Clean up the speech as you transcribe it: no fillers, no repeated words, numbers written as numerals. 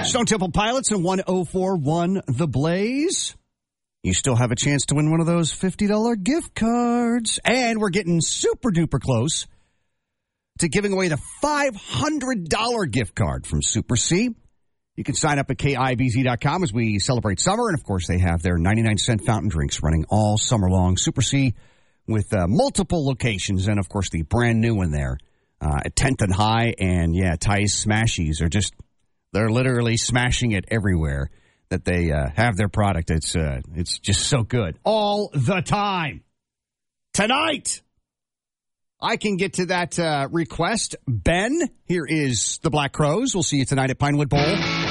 Stone Temple Pilots and 1041 The Blaze. You still have a chance to win one of those $50 gift cards. And we're getting super duper close to giving away the $500 gift card from Super C. You can sign up at KIBZ.com as we celebrate summer. And, of course, they have their 99-cent fountain drinks running all summer long. Super C with multiple locations. And, of course, the brand new one there at 10th and High. And, yeah, Ty's Smashies are just, they're literally smashing it everywhere that they have their product. It's just so good all the time. Tonight, I can get to that request. Ben, here is the Black Crowes. We'll see you tonight at Pinewood Bowl.